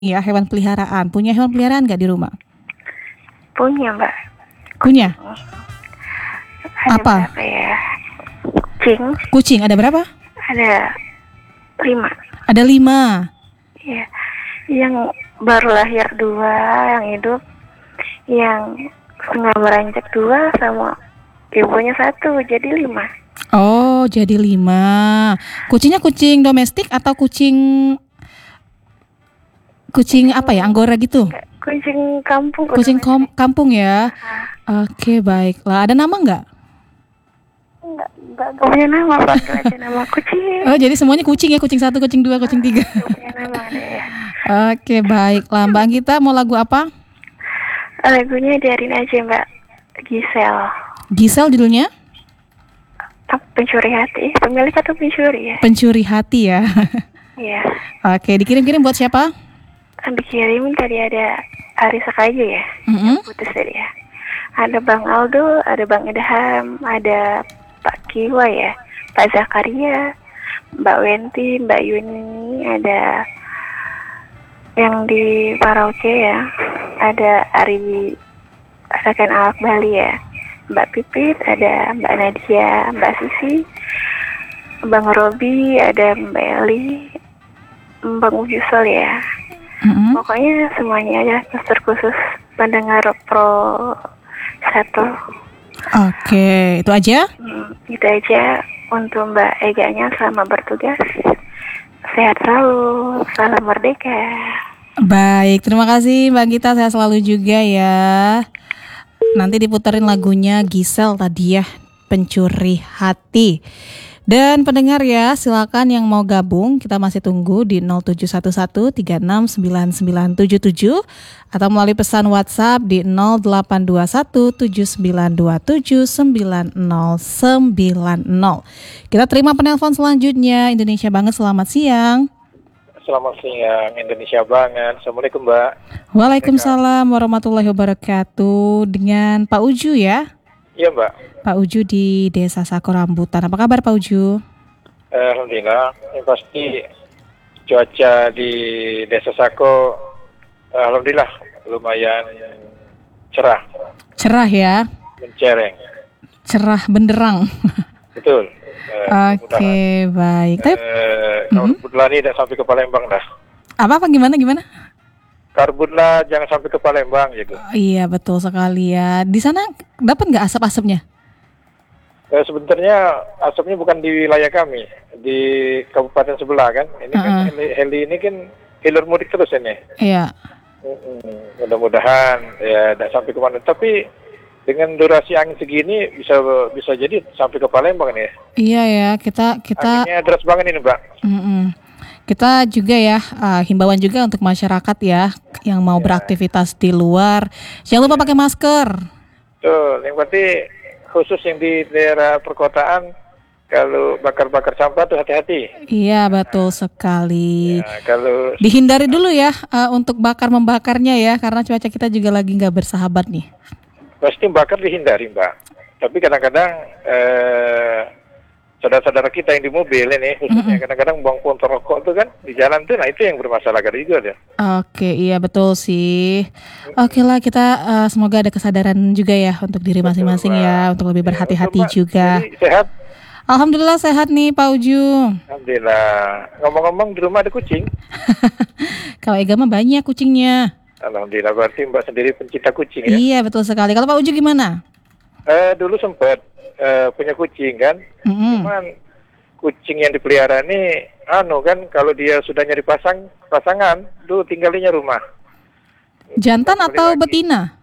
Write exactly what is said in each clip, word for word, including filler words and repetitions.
Ya, hewan peliharaan. Punya hewan peliharaan nggak di rumah? Punya, Mbak. Punya? Ada Apa? berapa ya? Kucing. Kucing ada berapa? Ada lima. Ada lima. Ya, yang baru lahir dua, yang hidup, yang setengah beranjak dua, sama ibunya satu, jadi lima. Oh, jadi lima. Kucingnya kucing domestik atau kucing kucing apa ya? Anggora gitu? Kucing kampung. Kucing kom- kampung ya. Oke, baiklah. Ada nama nggak? Enggak, enggak, enggak punya nama, panggil aja nama kucing. Oh, jadi semuanya kucing ya? Kucing satu, kucing dua, kucing tiga. Enggak punya nama deh ya. Oke, baiklah. Mbak Gita mau lagu apa? Lagunya biarin aja, Mbak. Gisel. Gisel judulnya? Pencuri hati. Pemilik atau pencuri ya? Pencuri hati ya. Iya. Oke, dikirim-kirim buat siapa? Dikirim tadi ada Arisa aja ya. Mm-hmm. Putus tadi ya. Ada Bang Aldo, ada Bang Idham, ada Pak Kiwa ya, Pak Zakaria, Mbak Wenti, Mbak Yuni, ada yang di Parauke ya, ada Ari Rakan Alak Bali ya, Mbak Pipit, ada Mbak Nadia, Mbak Sisi, Bang Robi, ada Mbak Eli, Bang Ujusol ya. Mm-hmm. Pokoknya semuanya aja, terkhusus pendengar Pro satu. Oke, itu aja? Hmm, itu aja untuk Mbak Eganya selama bertugas. Sehat selalu, salam merdeka. Baik, terima kasih Mbak Gita, saya selalu juga ya. Nanti diputerin lagunya Gisel tadi ya, Pencuri Hati. Dan pendengar ya, silakan yang mau gabung, kita masih tunggu di nol tujuh satu satu tiga enam sembilan sembilan tujuh tujuh atau melalui pesan WhatsApp di nol delapan dua satu tujuh sembilan dua tujuh sembilan nol sembilan nol. Kita terima penelpon selanjutnya. Indonesia banget, selamat siang. Selamat siang, Indonesia banget. Assalamualaikum, Mbak. Waalaikumsalam warahmatullahi wabarakatuh. Dengan Pak Uju ya? Iya, Mbak. Pak Uju di Desa Sako Rambutan. Apa kabar Pak Uju? Alhamdulillah. Yang pasti cuaca di Desa Sako, alhamdulillah lumayan cerah. Cerah ya? Mencereng. Cerah benderang. Betul. Uh, Oke, okay, baik. Tapi uh, Karbutlah ini udah sampai ke Palembang dah. Apa apa gimana gimana? Karbutlah jangan sampai ke Palembang gitu. Oh, iya betul sekali ya. Di sana dapat nggak asap-asapnya? Eh, sebenarnya asapnya bukan di wilayah kami, di kabupaten sebelah kan. Ini uh-uh. kan heli, heli ini kan hilir mudik terus ini. Iya. Mm-mm. Mudah-mudahan ya tidak sampai kemana. Tapi dengan durasi angin segini bisa bisa jadi sampai ke Palembang nih. Iya ya, kita kita. Anginnya deras banget ini, Mbak. Mm-mm. Kita juga ya uh, himbauan juga untuk masyarakat ya yang mau ya. beraktivitas di luar. Jangan lupa ya. pakai masker. Tuh, yang berarti khusus yang di daerah perkotaan kalau bakar-bakar sampah tuh hati-hati. Iya betul sekali. Ya, kalau dihindari dulu ya uh, untuk bakar membakarnya ya karena cuaca kita juga lagi nggak bersahabat nih. Pasti bakar dihindari, Mbak. Tapi kadang-kadang eh, saudara-saudara kita yang di mobil ini khususnya mm-hmm. kadang-kadang buang puntung rokok tuh kan di jalan tuh, nah itu yang bermasalah kan juga ya. Oke, iya betul sih. Oke lah kita uh, semoga ada kesadaran juga ya untuk diri masing-masing betul, ya untuk lebih berhati-hati ya, betul, juga. Jadi, sehat? Alhamdulillah sehat nih Pak Uju. Alhamdulillah. Ngomong-ngomong di rumah ada kucing? Kalau Ega mah banyak kucingnya. Alhamdulillah, berarti Mbak sendiri pencinta kucing ya? Iya betul sekali. Kalau Pak Uju gimana? Eh, dulu sempat eh, punya kucing kan, mm-hmm. cuman kucing yang dipelihara ini, anu kan, kalau dia sudah nyari pasang pasangan, tuh tinggalinnya rumah. Jantan atau lagi. betina?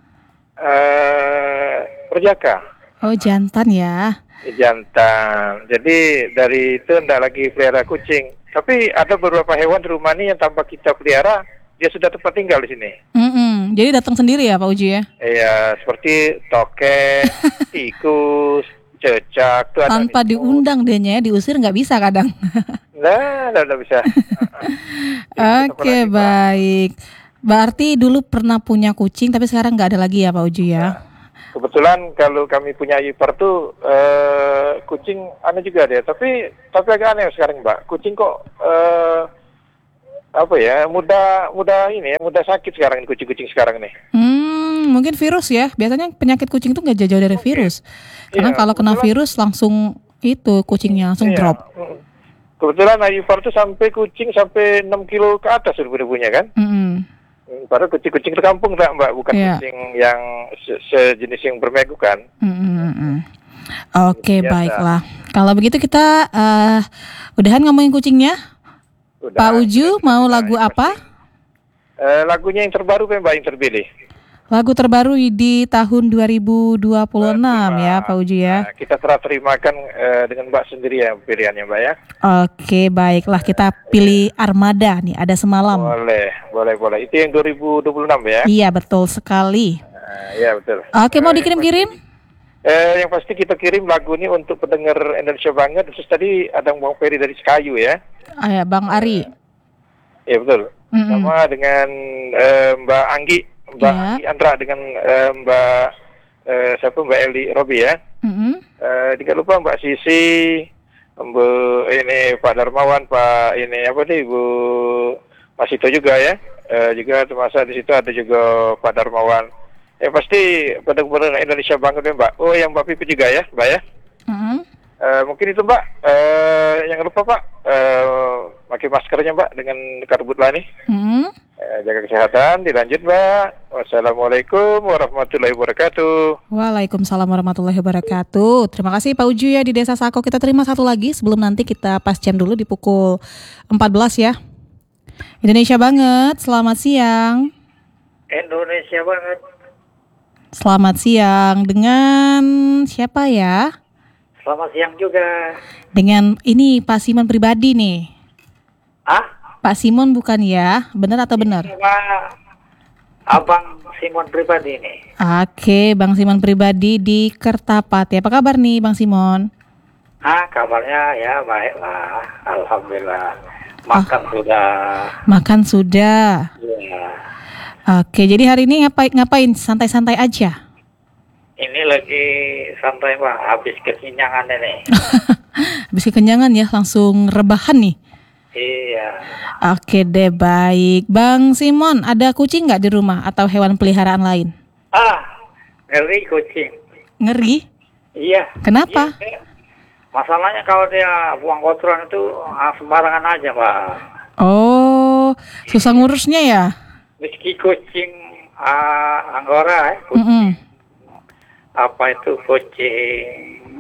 Eh, perjaka. Oh jantan ya? Jantan. Jadi dari itu ndak lagi pelihara kucing. Tapi ada beberapa hewan di rumah ini yang tanpa kita pelihara, dia sudah tempat tinggal di sini. Mm-mm. Jadi datang sendiri ya Pak Uji ya? Iya, seperti tokek, tikus, cecak. Tuh tanpa ada diundang dianya ya, diusir nggak bisa kadang. Nah, nggak bisa. Oke, okay, baik. Berarti dulu pernah punya kucing, tapi sekarang nggak ada lagi ya Pak Uji ya? Nah, kebetulan kalau kami punya ipar tuh uh, kucing aneh juga deh. Tapi tapi agak aneh sekarang Mbak. Kucing kok uh, apa ya, mudah mudah ini ya, mudah sakit sekarang ini kucing-kucing sekarang nih. Hmm, mungkin virus ya. Biasanya penyakit kucing itu nggak jauh-jauh dari virus. Karena Iya, kalau kena kebetulan- virus langsung itu kucingnya langsung Iya. drop. Mm. Kebetulan Ayuvar tuh sampai kucing sampai enam kilo ke atas debu-debunya kan. Mm-mm. Hmm, Padahal kucing-kucing terkampung tak Mbak, bukan Iya. kucing yang se- sejenis yang bermegu kan. Mm-mm. Oke, Biasa. baiklah. Kalau begitu kita eh udahan ngomongin kucingnya. Udah. Pak Uju mau Udah, lagu yang apa? pasti. Eh, lagunya yang terbaru Mbak yang terpilih. Lagu terbaru di tahun dua ribu dua puluh enam ya, Pak Uju ya. Nah, kita serah terimakan eh, dengan Mbak sendiri ya pilihannya Mbak ya. Oke, baiklah kita pilih Armada nih, ada semalam. Boleh, boleh, boleh. Itu yang dua ribu dua puluh enam ya. Iya, betul sekali. Nah, iya betul. Oke, mau Eh, dikirim-kirim? Eh, yang pasti kita kirim lagu ini untuk pendengar Indonesia banget. Terus tadi ada Bang Ferry dari Sekayu ya. Ayo, Bang Ari. Iya betul. Mm-mm. Sama dengan eh, Mbak Anggi, Mbak Ya. Anggi Andra dengan eh, Mbak eh, siapa Mbak Eli Robi ya. Mm-mm. Eh, tidak lupa Mbak Sisi, Mbak ini Pak Darmawan, Pak ini apa nih Ibu Masito juga ya. Eh, juga termasuk di situ ada juga Pak Darmawan. Yang pasti pendengar Indonesia banget ya Mbak. Oh yang Mbak Pipi juga ya, Mbak ya. Mm-mm. Eh, mungkin itu Mbak. Eh, jangan lupa Pak, eh, pakai maskernya Mbak dengan karbutlah nih. Mm-mm. Eh, jaga kesehatan. Dilanjut Mbak. Wassalamualaikum warahmatullahi wabarakatuh. Waalaikumsalam warahmatullahi wabarakatuh. Terima kasih Pak Uju ya di Desa Sako. Kita terima satu lagi sebelum nanti kita pas jam dulu di pukul empat belas ya. Indonesia banget, selamat siang. Indonesia banget. Selamat siang dengan siapa ya? Selamat siang juga. Dengan ini Pak Simon pribadi nih. Ah, Pak Simon bukan ya? Benar atau benar? Pak Abang Simon pribadi nih. Oke, Bang Simon pribadi di Kertapati. Apa kabar nih Bang Simon? Ah, kabarnya ya baiklah. Alhamdulillah. Makan sudah. Makan sudah. Ya. Oke, jadi hari ini ngapain, ngapain? Santai-santai aja? Ini lagi santai Pak, habis kekenyangan ini. Habis kekenyangan ya, langsung rebahan nih. Iya. Oke deh, baik. Bang Simon, ada kucing nggak di rumah atau hewan peliharaan lain? Ah, ngeri kucing. Ngeri? Iya. Kenapa? Iya, masalahnya kalau dia buang kotoran itu ah, sembarangan aja Pak. Oh, susah ngurusnya ya? Meski kucing ah, Anggora, eh, kucing Mm-mm. apa itu kucing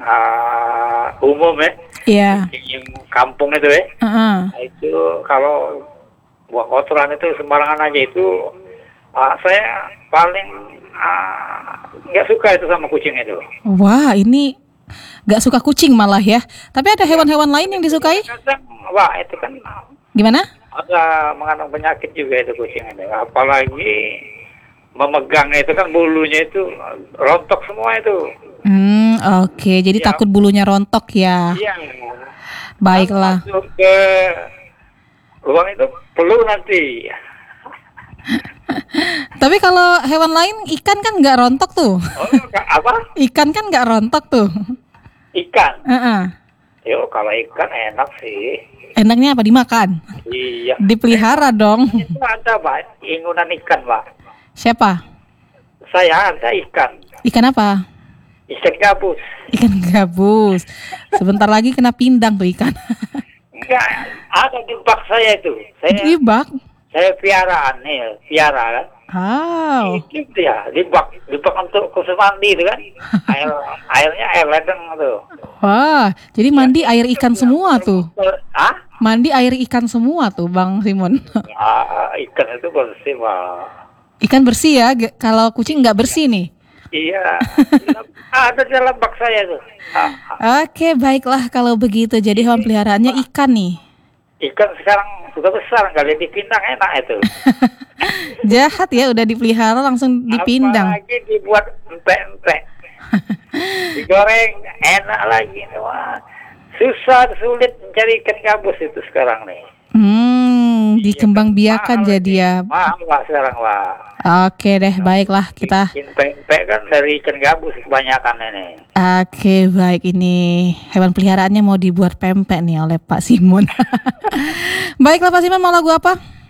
ah, umum ya, Iya. kucing kampung itu ya. Heeh. Nah, itu kalau buang kotoran itu sembarangan aja itu ah, saya paling ah, nggak suka itu sama kucing itu. Wah, ini nggak suka kucing malah ya. Tapi ada hewan-hewan lain yang disukai? Kadang, wah itu kan Gimana? ada mengandung penyakit juga itu kucing itu. Apalagi memegang itu kan bulunya itu rontok semua itu. Hmm, oke. Jadi Ya. takut bulunya rontok ya. Iya. Baiklah. Masuk ke ruang itu perlu nanti. Tapi kalau hewan lain, ikan kan nggak rontok tuh. Oh, ka- apa? Ikan kan nggak rontok tuh. Ikan. Heeh. Yo, kalau ikan enak sih. Enaknya apa? Dimakan? Iya. Dipelihara dong. Itu ada Pak, ingunan ikan Pak. Siapa? Saya ada ikan. Ikan apa? Ikan gabus. Ikan gabus. Sebentar lagi kena pindang tuh ikan. Enggak, ada di bak saya itu. Saya Di bak? saya piaraan nih, piara kan. Wow. Itu dia, di bak, di bak untuk khusus mandi itu kan. Air airnya air ledeng tuh. Wah, jadi mandi air ikan semua tuh. Ah? Mandi air ikan semua tuh, Bang Simon. Ah, ikan itu bersih Pak. Ikan bersih ya, ge- kalau kucing nggak bersih nih. Iya. Ada di dalam bak saya tuh. Ah, Oke, baiklah kalau begitu. Jadi hewan peliharaannya ikan nih. ikan sekarang sudah besar kali dipindang enak itu. Jahat ya, udah dipelihara langsung dipindang. Apalagi dibuat empek-empek. Digoreng enak lagi. Wah, susah sulit mencari ikan gabus itu sekarang nih. Hmm, dikembang biakan Mahal jadi ini. ya. Mahal Pak sekarang Pak. Oke deh, baiklah kita. Bikin pempek kan dari ikan gabus kebanyakan ini. Oke, baik ini hewan peliharaannya mau dibuat pempek nih oleh Pak Simon. Baiklah Pak Simon, mau lagu apa?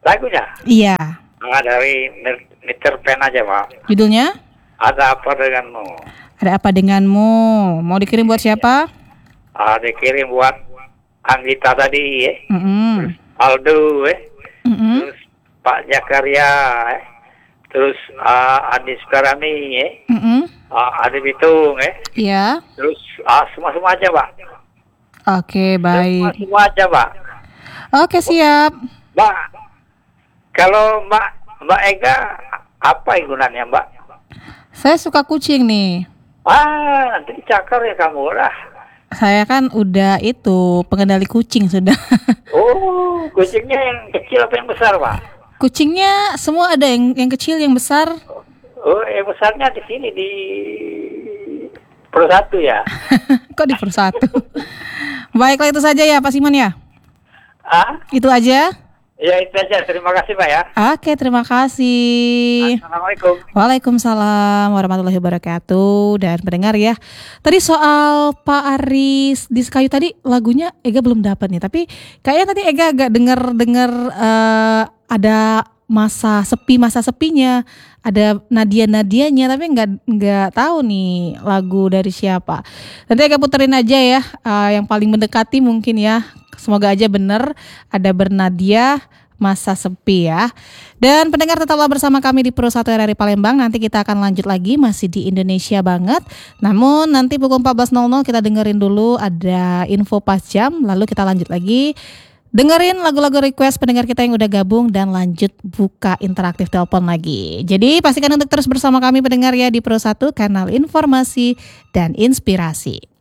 lagunya. Iya. Nah, dari Niter Pen aja, Pak. Judulnya? Ada apa denganmu? Ada apa denganmu? Mau dikirim buat siapa? Ah, dikirim buat Anggita tadi, eh. Mm-mm. Aldo, eh. Mm-mm. Terus Pak Jakaria, eh. Terus uh, Adi Sukarami, eh. Mm-mm. Uh, Adi Bitung, eh. Iya. Terus uh, semua-semua aja, Pak. Oke, baik. Semua-semua aja, Pak. Oke, siap. Mbak, kalau Mbak Mbak Ega apa gunanya, Mbak? Saya suka kucing nih. Ah, nanti dicakar ya kamu lah. Saya kan udah itu pengendali kucing sudah. Oh, kucingnya yang kecil apa yang besar, Pak? Kucingnya semua ada yang yang kecil, yang besar. Oh, yang besarnya di sini di Pro Satu ya. Kok di per satu? Baiklah, itu saja ya Pak Simon ya. Ah? Itu aja. Ya itu aja. Terima kasih, Pak ya. Oke, terima kasih. Assalamualaikum. Waalaikumsalam warahmatullahi wabarakatuh. Dan pendengar ya, tadi soal Pak Aris di Sekayu tadi lagunya Ega belum dapat nih. Tapi kayaknya tadi Ega agak dengar-dengar uh, ada masa sepi masa sepinya, ada Nadia Nadianya, tapi nggak nggak tahu nih lagu dari siapa. Nanti Ega puterin aja ya, uh, yang paling mendekati mungkin ya. Semoga aja bener ada Bernadia masa sepi ya. Dan pendengar tetaplah bersama kami di Pro satu R R I Palembang. Nanti kita akan lanjut lagi masih di Indonesia Banget. Namun nanti pukul empat belas nol nol kita dengerin dulu ada info pas jam. Lalu kita lanjut lagi dengerin lagu-lagu request pendengar kita yang udah gabung dan lanjut buka interaktif telepon lagi. Jadi pastikan untuk terus bersama kami pendengar ya di Pro satu, kanal informasi dan inspirasi.